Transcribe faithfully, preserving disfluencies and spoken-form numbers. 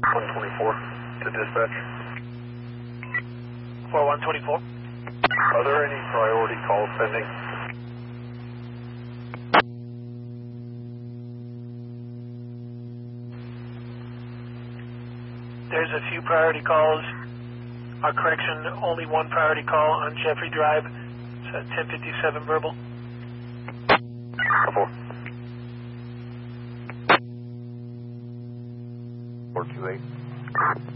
one twenty-four to dispatch. four one twenty-four. Are there any priority calls pending? There's a few priority calls. Our correction, only one priority call on Jeffrey Drive. It's at ten fifty-seven verbal. Four. four two eight.